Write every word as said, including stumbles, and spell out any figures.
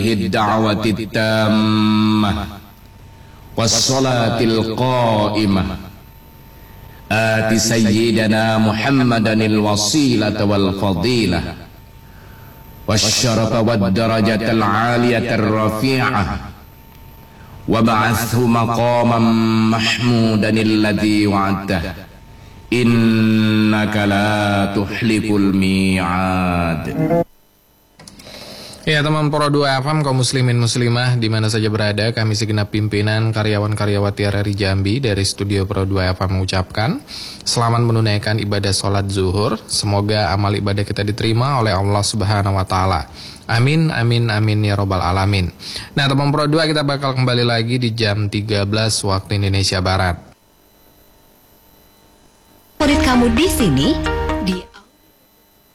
الدعوة التامة والصلاة القائمة آت سيدنا محمدا الوسيلة والفضيلة والشرف والدرجة العالية الرفيعة وابعثه مقاما محمودا الذي وعدته إنك لا تخلف الميعاد. Ya teman Pro dua F M, kaum muslimin muslimah di mana saja berada, kami segenap pimpinan karyawan-karyawati R R I Jambi dari studio Pro dua F M mengucapkan selamat menunaikan ibadah sholat zuhur. Semoga amal ibadah kita diterima oleh Allah Subhanahu Wa Taala. Amin, amin, amin ya robbal alamin. Nah teman Pro dua, kita bakal kembali lagi di jam tiga belas waktu Indonesia Barat. Murid kamu di sini